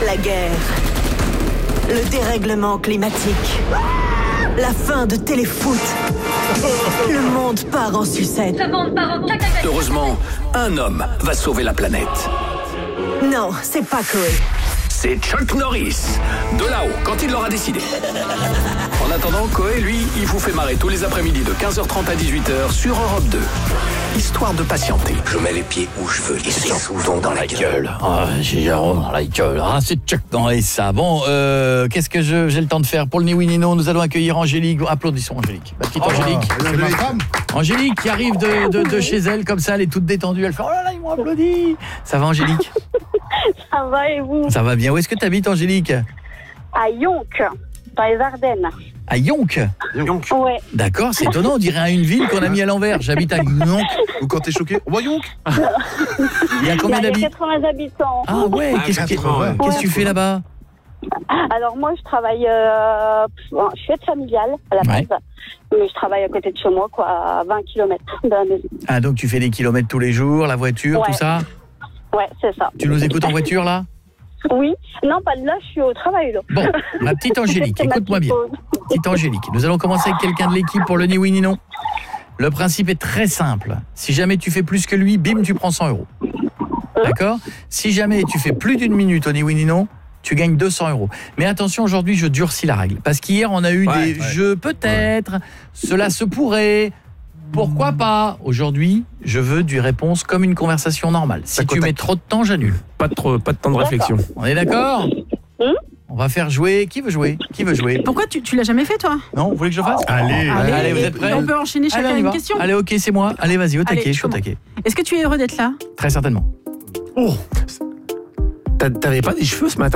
La guerre. Le dérèglement climatique. La fin de Téléfoot. Le monde part en sucette. Heureusement, un homme va sauver la planète. Non, c'est pas Koé. C'est Chuck Norris, de là-haut, quand il l'aura décidé. En attendant, Koé, lui, il vous fait marrer tous les après-midi de 15h30 à 18h sur Europe 2. Histoire de patienter. Je mets les pieds où je veux, et c'est souvent dans la gueule. Ah, j'ai Jérôme dans la gueule. Ah, c'est Chuck Norris, ça. Bon, qu'est-ce que j'ai le temps de faire pour le ni oui ni non? Nous allons accueillir Angélique. Applaudissons Angélique. Ma petite Angélique. C'est ma femme. Angélique qui arrive de chez elle comme ça, elle est toute détendue. Elle fait oh là là, ils m'ont applaudi. Ça va Angélique? Ça va et vous? Ça va bien. Où est-ce que tu habites Angélique? À Yonk, dans les Ardennes. À Yonk. Ouais. D'accord, c'est étonnant, on dirait une ville qu'on a mis à l'envers. J'habite à Yonk. Ou quand t'es choqué, on va Yonk. Il y a combien Il y a d'habitants? 80 habitants. Ah ouais, qu'est-ce que tu fais là-bas? Alors moi, je travaille, je suis aide familiale à la base, mais je travaille à côté de chez moi, quoi, à 20 km de la maison. Ah donc tu fais des kilomètres tous les jours, la voiture, tout ça? Ouais, c'est ça. Tu nous écoutes en voiture là? Oui, non, pas là, je suis au travail là. Bon, ma petite Angélique, C'est ma écoute-moi petite bien. pause. Petite Angélique, nous allons commencer avec quelqu'un de l'équipe pour le ni oui ni non. Le principe est très simple. Si jamais tu fais plus que lui, bim, tu prends 100 €. D'accord? Si jamais tu fais plus d'une minute au ni oui ni non, tu gagnes 200 €. Mais attention, aujourd'hui, je durcis la règle. Parce qu'hier, on a eu des jeux peut-être, cela se pourrait, pourquoi pas. Aujourd'hui, je veux du réponse comme une conversation normale. Si tu mets trop de temps, j'annule. Pas de temps de réflexion. On est d'accord? On va faire jouer. Qui veut jouer? Qui veut jouer? Pourquoi tu l'as jamais fait, toi? Non, vous voulez que je fasse? Allez, vous êtes prêts? On peut enchaîner chacun Allez, on y une va. question. Allez, ok, c'est moi. Allez, vas-y, au taquet, je suis au taquet. Est-ce que tu es heureux d'être là? Très certainement. Oh, t'avais pas des cheveux ce matin?